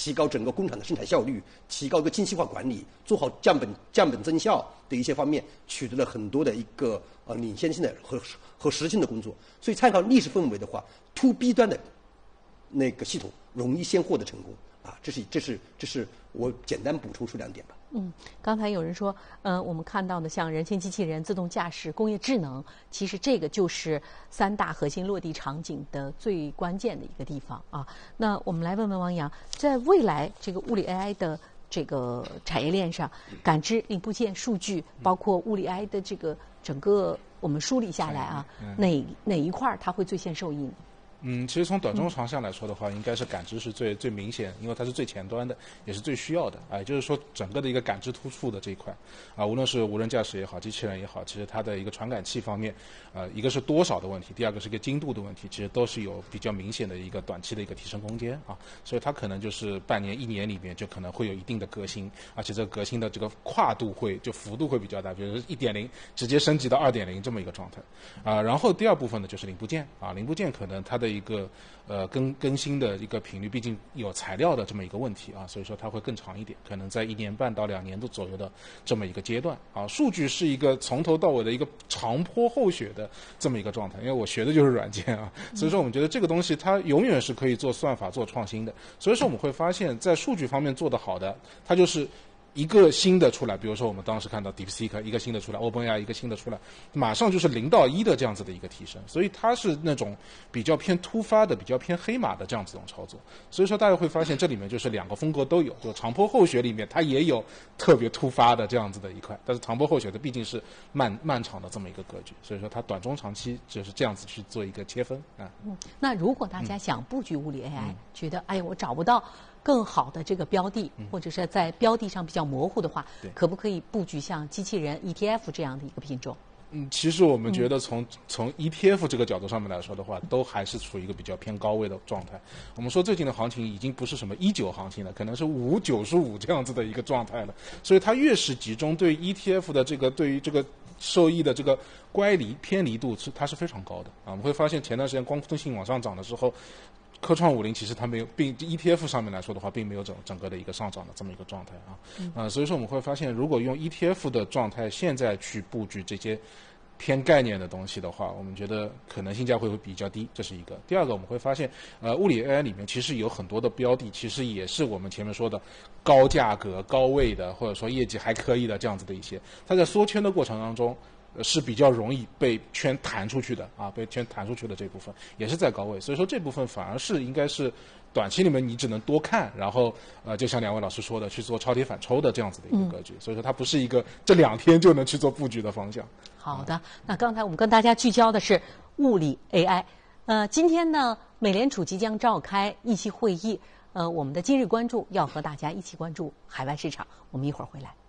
提高整个工厂的生产效率，提高一个精细化管理，做好降本增效的一些方面，取得了很多的一个领先性的和实性的工作。所以参考历史氛围的话 ，to B 端的那个系统容易先获得成功啊，这是我简单补充出2点吧。 刚才有人说，我们看到的像人形机器人、自动驾驶、工业智能，其实这个就是3大核心落地场景的最关键的一个地方啊。那我们来问问王洋，在未来这个物理 AI 的这个产业链上，感知、零部件、数据，包括物理 AI 的这个整个我们梳理下来啊，哪一块它会最先受益呢？ 其实从短中长项来说的话，应该是感知是最明显，因为它是最前端的，也是最需要的。也就是说，整个的一个感知突触的这一块，无论是无人驾驶也好，机器人也好，其实它的一个传感器方面，一个是多少的问题，第二个是一个精度的问题，其实都是有比较明显的一个短期的一个提升空间啊。所以它可能就是半年、1年里面就可能会有一定的革新，而且这个革新的这个跨度幅度会比较大，比如说1.0直接升级到2.0这么一个状态然后第二部分呢就是零部件零部件可能它的一个更新的一个频率，毕竟有材料的这么一个问题所以说它会更长一点，可能在1年半到2年度左右的这么一个阶段数据是一个从头到尾的一个长坡厚雪的这么一个状态，因为我学的就是软件所以说我们觉得这个东西它永远是可以做算法做创新的，所以说我们会发现在数据方面做得好的，它就是一个新的出来，比如说我们当时看到 DeepSeek 一个新的出来 ，OpenAI 一个新的出来，马上就是0到1的这样子的一个提升，所以它是那种比较偏突发的、比较偏黑马的这样子一种操作。所以说大家会发现这里面就是2个风格都有，就长坡厚雪里面它也有特别突发的这样子的一块，但是长坡厚雪的毕竟是漫长的这么一个格局，所以说它短中长期就是这样子去做一个切分那如果大家想布局物理 AI，觉得我找不到更好的这个标的，或者是在标的上比较模糊的话，可不可以布局像机器人 ETF 这样的一个品种？ 其实我们觉得从 ETF 这个角度上面来说的话，都还是处于一个比较偏高位的状态。我们说最近的行情已经不是什么19行情了，可能是595这样子的一个状态了。所以它越是集中对 ETF 的这个对于这个受益的这个偏离度它是非常高的我们会发现前段时间光通信往上涨的时候，科创50其实它没有，并 ETF 上面来说的话，并没有整个的一个上涨的这么一个状态所以说我们会发现，如果用 ETF 的状态现在去布局这些偏概念的东西的话，我们觉得可能性价会比较低，这是一个。第二个，我们会发现，物理 AI 里面其实有很多的标的，其实也是我们前面说的高价格、高位的，或者说业绩还可以的这样子的一些，它在缩圈的过程当中。是比较容易被圈弹出去的被圈弹出去的这部分也是在高位，所以说这部分反而是应该是短期里面你只能多看，然后就像2位老师说的去做超跌反抽的这样子的一个格局，所以说它不是一个这2天就能去做布局的方向。 好的，那刚才我们跟大家聚焦的是物理 AI，今天呢，美联储即将召开议息会议，我们的今日关注要和大家一起关注海外市场，我们一会儿回来。